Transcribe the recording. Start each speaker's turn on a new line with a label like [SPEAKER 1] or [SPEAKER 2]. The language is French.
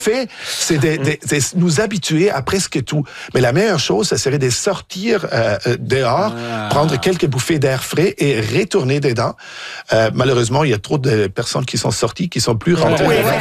[SPEAKER 1] fait, c'est de nous habituer à presque tout. Mais la meilleure chose, ça serait de sortir dehors, prendre quelques bouffées d'air frais et retourner dedans. Malheureusement, il y a trop de personnes qui sont sorties, qui sont plus rentrées dedans.